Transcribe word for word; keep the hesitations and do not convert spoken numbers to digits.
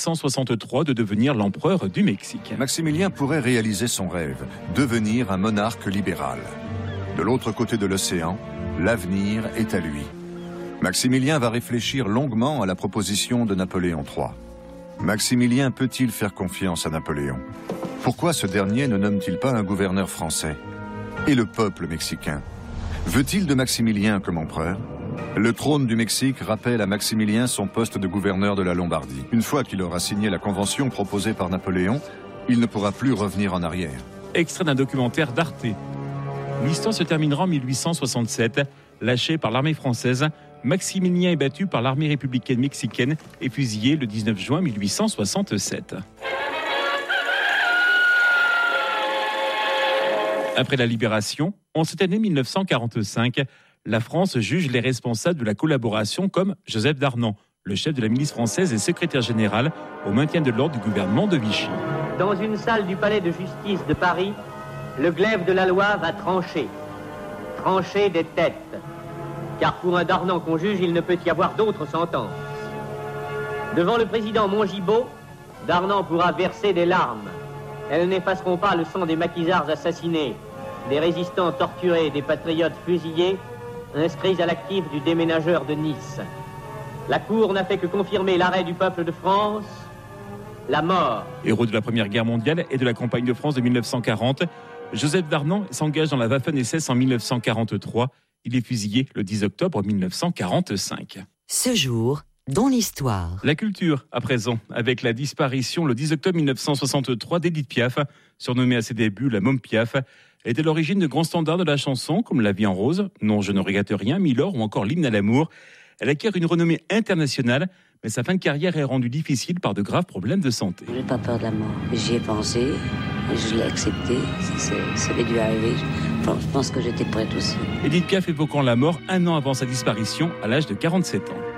cent soixante-trois de devenir l'empereur du Mexique. Maximilien pourrait réaliser son rêve, devenir un monarque libéral. De l'autre côté de l'océan, l'avenir est à lui. Maximilien va réfléchir longuement à la proposition de Napoléon trois. Maximilien peut-il faire confiance à Napoléon? Pourquoi ce dernier ne nomme-t-il pas un gouverneur français? Et le peuple mexicain? Veut-il de Maximilien comme empereur? Le trône du Mexique rappelle à Maximilien son poste de gouverneur de la Lombardie. Une fois qu'il aura signé la convention proposée par Napoléon, il ne pourra plus revenir en arrière. Extrait d'un documentaire d'Arte. L'histoire se terminera en mille huit cent soixante-sept. Lâché par l'armée française, Maximilien est battu par l'armée républicaine mexicaine et fusillé le dix-neuf juin mille huit cent soixante-sept. Après la libération, en cette année mille neuf cent quarante-cinq, la France juge les responsables de la collaboration comme Joseph Darnan, le chef de la milice française et secrétaire général au maintien de l'ordre du gouvernement de Vichy. Dans une salle du palais de justice de Paris, le glaive de la loi va trancher. Trancher des têtes. Car pour un Darnan qu'on juge, il ne peut y avoir d'autre sentence. Devant le président Mongibaud, Darnan pourra verser des larmes. Elles n'effaceront pas le sang des maquisards assassinés, des résistants torturés, des patriotes fusillés, inscrits à l'actif du déménageur de Nice. La Cour n'a fait que confirmer l'arrêt du peuple de France, la mort. Héros de la Première Guerre mondiale et de la campagne de France de mille neuf cent quarante, Joseph Darnan s'engage dans la Waffen-S S en mille neuf cent quarante-trois. Il est fusillé le dix octobre mille neuf cent quarante-cinq. Ce jour, dans l'histoire. La culture, à présent, avec la disparition le dix octobre mille neuf cent soixante-trois d'Édith Piaf, surnommée à ses débuts la Môme Piaf. Elle est à l'origine de grands standards de la chanson, comme La vie en rose, Non, je ne regrette rien, Milord ou encore L'hymne à l'amour. Elle acquiert une renommée internationale, mais sa fin de carrière est rendue difficile par de graves problèmes de santé. Je n'ai pas peur de la mort. J'y ai pensé, je l'ai accepté, ça, ça avait dû arriver. Enfin, je pense que j'étais prête aussi. Édith Piaf évoquant la mort un an avant sa disparition, à l'âge de quarante-sept ans.